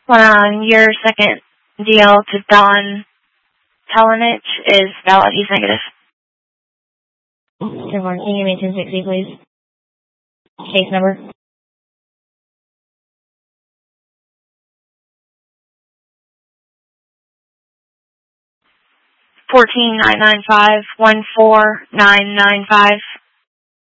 Your second DL to Don Telenich is valid. He's negative. Can you give me 1060, please? Case number? $14,995,14995.